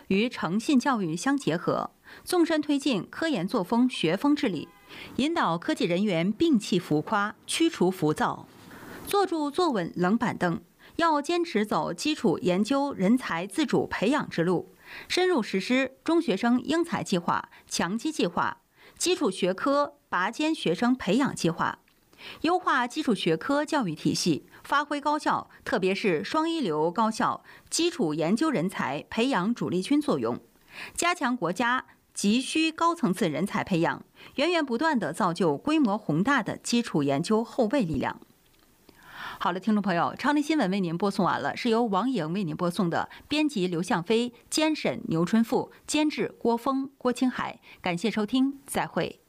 与诚信教育相结合，纵深推进科研作风学风治理，引导科技人员摒弃浮夸，驱除浮躁，坐住坐稳冷板凳。要坚持走基础研究人才自主培养之路，深入实施中学生英才计划、强基计划、基础学科拔尖学生培养计划，优化基础学科教育体系，发挥高校特别是双一流高校基础研究人才培养主力军作用，加强国家急需高层次人才培养，源源不断地造就规模宏大的基础研究后备力量。好了，听众朋友，超林新闻为您播送完了，是由王莹为您播送的，编辑刘向飞，监审牛春富，监制郭峰、郭青海，感谢收听，再会。